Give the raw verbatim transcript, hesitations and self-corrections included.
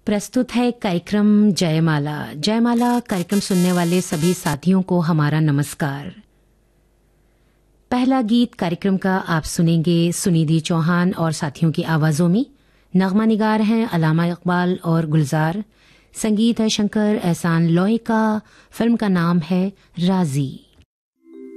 प्रस्तुत है कार्यक्रम जयमाला। जयमाला कार्यक्रम सुनने वाले सभी साथियों को हमारा नमस्कार। पहला गीत कार्यक्रम का आप सुनेंगे सुनिधि चौहान और साथियों की आवाजों में। नगमा निगार हैं अलामा इकबाल और गुलजार। संगीत है शंकर एहसान लॉय का। फिल्म का नाम है राजी।